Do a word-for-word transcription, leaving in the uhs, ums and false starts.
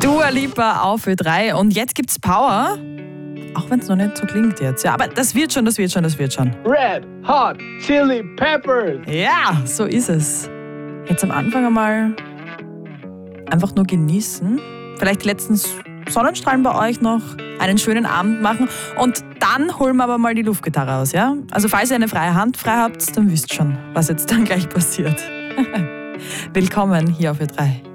Dua Lipa auf Ö drei und jetzt gibt's Power. Auch wenn es noch nicht so klingt jetzt. Ja, aber das wird schon, das wird schon, das wird schon. Red Hot Chili Peppers. Ja, so ist es. Jetzt am Anfang einmal einfach nur genießen. Vielleicht letztens Sonnenstrahlen bei euch noch, einen schönen Abend machen und dann holen wir aber mal die Luftgitarre aus, ja? Also falls ihr eine freie Hand frei habt, dann wisst schon, was jetzt dann gleich passiert. Willkommen hier auf Ö drei.